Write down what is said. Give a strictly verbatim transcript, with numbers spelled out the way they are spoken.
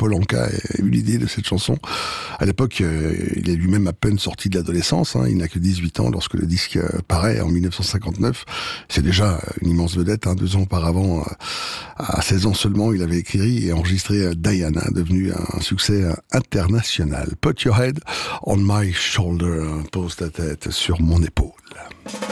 Paul Anka a eu l'idée de cette chanson. À l'époque, euh, il est lui-même à peine sorti de l'adolescence, hein, il n'a que dix-huit ans lorsque le disque euh, paraît en mille neuf cent cinquante-neuf. C'est déjà une immense vedette, hein. Deux ans auparavant, euh, à seize ans seulement, il avait écrit et enregistré euh, Diana, devenu un succès euh, international. Put your head on my shoulder, pose ta tête sur mon épaule.